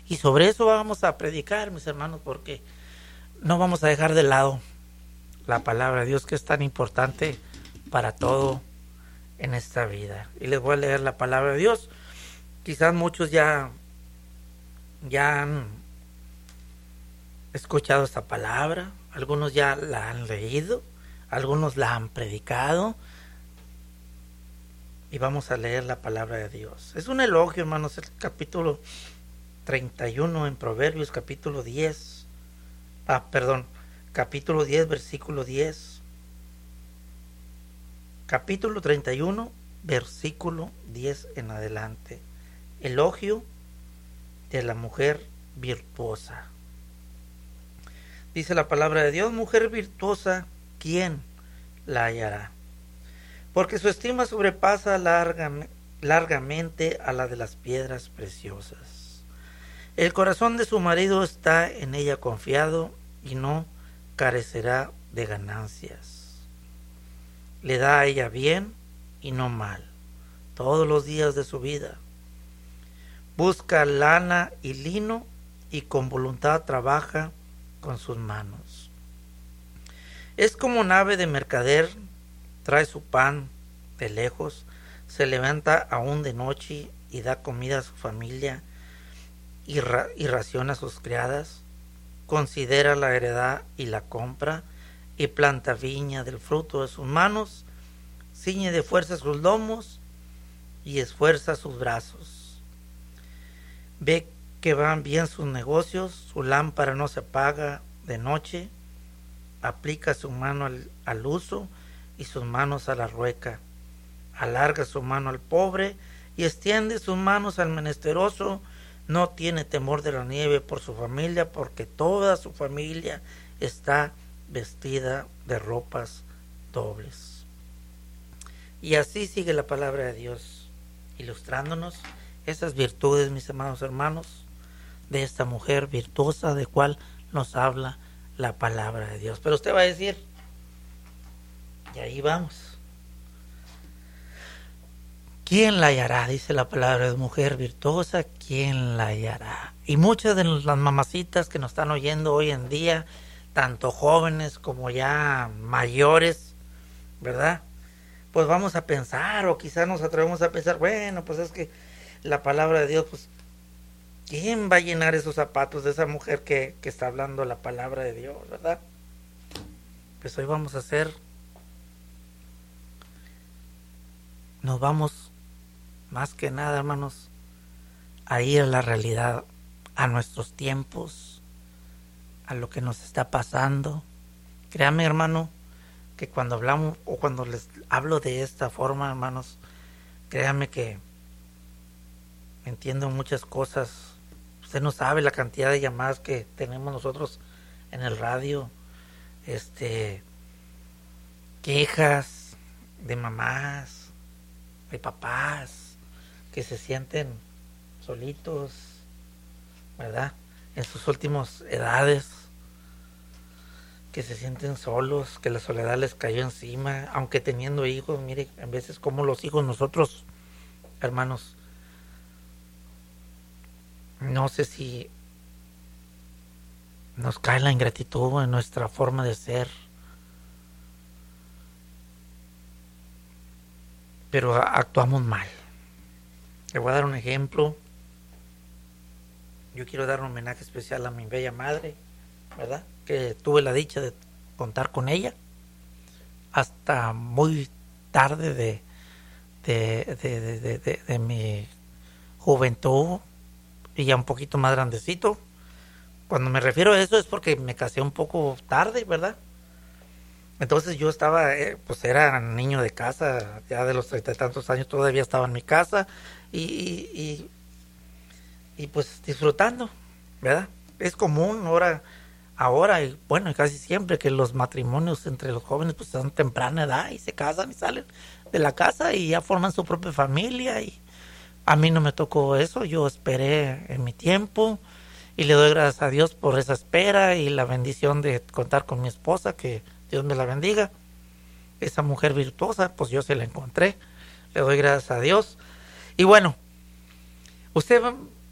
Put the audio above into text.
Y sobre eso vamos a predicar, mis hermanos, porque no vamos a dejar de lado la palabra de Dios, que es tan importante para todo en esta vida. Y les voy a leer la palabra de Dios. Quizás muchos ya han escuchado esta palabra, algunos ya la han leído, algunos la han predicado. Y vamos a leer la palabra de Dios. Es un elogio, hermanos, el capítulo 31 en Proverbios, capítulo 10. Capítulo 10, versículo 10. Capítulo 31, versículo 10 en adelante. Elogio de la mujer virtuosa. Dice la palabra de Dios: mujer virtuosa, ¿quién la hallará? Porque su estima sobrepasa largamente a la de las piedras preciosas. El corazón de su marido está en ella confiado y no carecerá de ganancias. Le da a ella bien y no mal todos los días de su vida. Busca lana y lino y con voluntad trabaja con sus manos. Es como nave de mercader, trae su pan de lejos, se levanta aún de noche y da comida a su familia y raciona a sus criadas, considera la heredad y la compra, y planta viña del fruto de sus manos, ciñe de fuerza sus lomos y esfuerza sus brazos. Ve que van bien sus negocios, su lámpara no se apaga de noche, aplica su mano al uso y sus manos a la rueca, alarga su mano al pobre y extiende sus manos al menesteroso. No tiene temor de la nieve por su familia, porque toda su familia está vestida de ropas dobles. Y así sigue la palabra de Dios, ilustrándonos esas virtudes, mis amados hermanos, de esta mujer virtuosa de cual nos habla la palabra de Dios. Pero usted va a decir, y ahí vamos, ¿quién la hallará? Dice la palabra de mujer virtuosa, ¿quién la hallará? Y muchas de las mamacitas que nos están oyendo hoy en día, tanto jóvenes como ya mayores, ¿verdad? Pues vamos a pensar, o quizás nos atrevemos a pensar, bueno, pues es que la palabra de Dios, pues, ¿quién va a llenar esos zapatos de esa mujer que está hablando la palabra de Dios, verdad? Pues hoy vamos a hacer, nos vamos más que nada, hermanos, a ir a la realidad, a nuestros tiempos, a lo que nos está pasando. Créame, hermano, que cuando hablamos o cuando les hablo de esta forma, hermanos, créame que entiendo muchas cosas. Usted no sabe la cantidad de llamadas que tenemos nosotros en el radio, quejas de mamás, de papás que se sienten solitos, ¿verdad? En sus últimas edades, que se sienten solos, que la soledad les cayó encima, aunque teniendo hijos. Mire, a veces como los hijos nosotros, hermanos, no sé si nos cae la ingratitud en nuestra forma de ser, pero actuamos mal. Le voy a dar un ejemplo. Yo quiero dar un homenaje especial a mi bella madre, ¿verdad? Que tuve la dicha de contar con ella hasta muy tarde de mi juventud, y ya un poquito más grandecito. Cuando me refiero a eso es porque me casé un poco tarde, ¿verdad? Entonces yo estaba, pues era niño de casa, ya de los 30 y tantos años todavía estaba en mi casa y pues disfrutando, ¿verdad? Es común ahora y bueno, casi siempre que los matrimonios entre los jóvenes pues son temprana edad y se casan y salen de la casa y ya forman su propia familia. Y a mí no me tocó eso, yo esperé en mi tiempo y le doy gracias a Dios por esa espera y la bendición de contar con mi esposa, que Dios me la bendiga. Esa mujer virtuosa, pues yo se la encontré, le doy gracias a Dios. Y bueno, usted